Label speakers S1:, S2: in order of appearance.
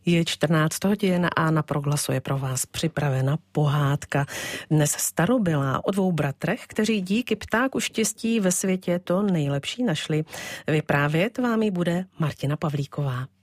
S1: Je 14 hodin a na Proglasu je pro vás připravena pohádka. Dnes starobylá o dvou bratrech, kteří díky ptáku štěstí ve světě to nejlepší našli. Vyprávět vám ji bude Martina Pavlíková.